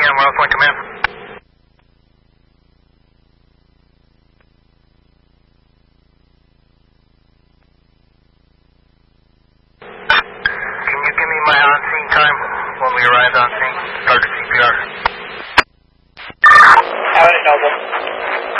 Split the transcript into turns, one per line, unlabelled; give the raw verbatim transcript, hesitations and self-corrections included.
ten, Wales Point Command. Can you give me my on-scene time when we arrived on scene? Start the C P R.